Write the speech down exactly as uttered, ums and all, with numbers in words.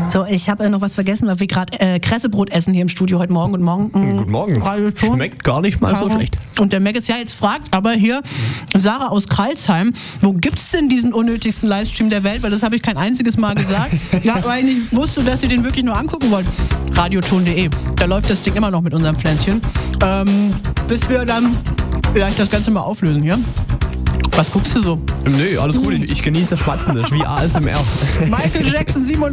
So, ich habe äh, noch was vergessen, weil wir gerade äh, Kressebrot essen hier im Studio heute Morgen. Guten Morgen. Mhm. Guten Morgen. Schmeckt gar nicht mal so schlecht. Und der Mac ist ja jetzt fragt, aber hier Sarah aus Karlsheim, wo gibt's denn diesen unnötigsten Livestream der Welt? Weil das habe ich kein einziges Mal gesagt. Ja, weil ich wusste, dass ihr den wirklich nur angucken wollt. radioton punkt de. Da läuft das Ding immer noch mit unserem Pflänzchen. Ähm, bis wir dann vielleicht das Ganze mal auflösen hier. Was guckst du so? Nö, alles gut. Ich, ich genieße das Schmatzen. Das ist wie A S M R. Michael Jackson, siebenundfünfzig